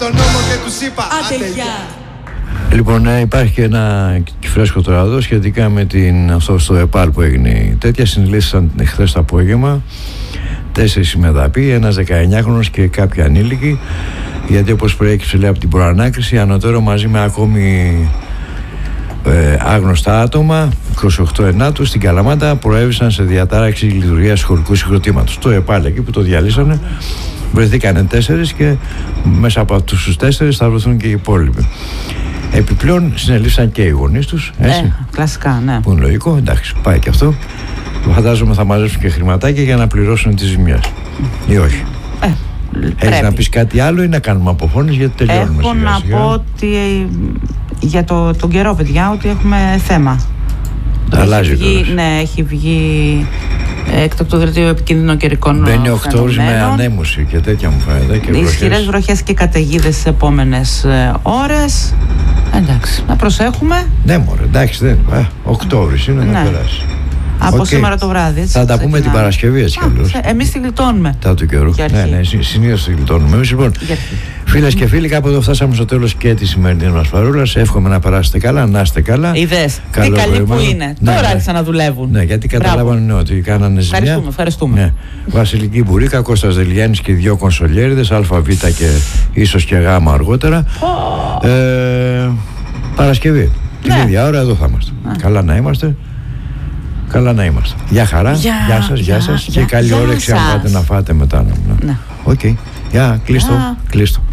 τον νόμο και τους είπα άντε γεια. Λοιπόν, υπάρχει και ένα φρέσκο τώρα εδώ σχετικά με αυτό στο ΕΠΑΛ που έγινε. Τέτοια συνελήφθησαν χθες το απόγευμα 4 συμμεταποί, ένας 19χρονος και κάποιοι ανήλικοι, γιατί όπως προέκυψε λέει από την προανάκριση, ανωτέρω μαζί με ακόμη άγνωστα άτομα 28 ενάτου στην Καλαμάτα προέβησαν σε διατάραξη λειτουργίας σχολικού συγκροτήματος. Το ΕΠΑΛ εκεί που το διαλύσανε βρεθήκανε 4 και μέσα από αυτούς τους 4 θα βρεθούν και οι υπόλοιποι. Επιπλέον συνελήφθησαν και οι γονείς τους, έτσι. Κλασικά, ναι. Που είναι λογικό, εντάξει, πάει και αυτό. Φαντάζομαι θα μαζέψουν και χρηματάκια για να πληρώσουν τις ζημιές. Ή όχι. Έχεις να πεις κάτι άλλο ή να κάνουμε αποφώνες, γιατί τελειώνουμε σιγά. Έχω να πω ότι για τον καιρό, παιδιά, ότι έχουμε θέμα. Αλλάζει ναι, έχει βγει έκτακτο δελτίο επικίνδυνων καιρικών φαινομένων. Μπαίνει Οκτώβρης με ανέμωση και τέτοια μου φαίνεται. Ισχυρές βροχές και καταιγίδες τις επόμενες ώρες. Εντάξει, να προσέχουμε. Ναι, μωρέ, εντάξει, δεν. Οκτώβρης είναι να περάσει. Από σήμερα το βράδυ. Έτσι, θα τα πούμε την Παρασκευή έτσι κι αλλιώς. Εμείς τη γλιτώνουμε. Τα του καιρού. Ναι, συνήθως τη γλιτώνουμε. Εμείς λοιπόν, φίλες και φίλοι, κάπου εδώ φτάσαμε στο τέλος και τη σημερινή μας παρούλας. Εύχομαι να περάσετε καλά, να είστε καλά. Είδες, τι καλοί που είναι. Τώρα άρχισαν να δουλεύουν. Ναι, γιατί καταλάβανε ότι κάνανε ζημιά. Ευχαριστούμε. Βασιλική Μπουρίκα, Κώστας Δελγιάννης και 2 κονσολιέριδες, ΑΒ και ίσως και Γ αργότερα. Παρασκευή. Την ίδια ώρα εδώ θα είμαστε. Καλά να είμαστε. Καλά να είμαστε. Γεια χαρά. Γεια σας. Και καλή όρεξη αν πάτε να φάτε μετά. Οκ. Γεια, κλείστο.